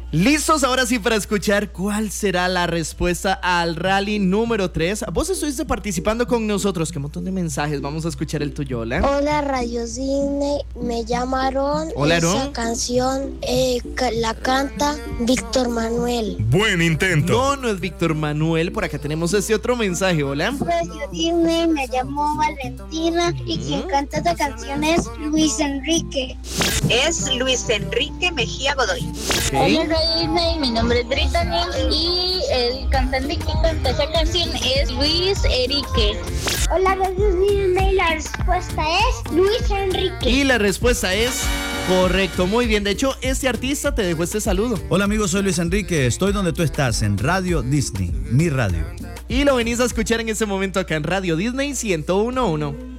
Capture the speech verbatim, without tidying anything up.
Listos ahora sí para escuchar cuál será la respuesta al rally número tres. Vos estuviste participando con nosotros. Qué montón de mensajes. Vamos a escuchar el tuyo, hola. Hola, Radio Disney. Me llamo Aarón. Hola, Esa Aarón. canción eh, ca- la canta Víctor Manuel. Buen intento. No, no es Víctor Manuel. Por acá tenemos este otro mensaje, hola. Radio Disney. Me llamo Valentina. Y quien canta esta canción es Luis Enrique. Es Luis Enrique Mejía Godoy. Hola, Ok. Radio Disney. Mi nombre es Brittany. Y el cantante que canta esa canción es Luis Enrique. Hola, Radio Disney. La respuesta es Luis Enrique. Y la respuesta es correcto, muy bien. De hecho, este artista te dejó este saludo. Hola amigos, soy Luis Enrique, estoy donde tú estás, en Radio Disney, mi radio. Y lo venís a escuchar en este momento acá en Radio Disney ciento uno punto uno.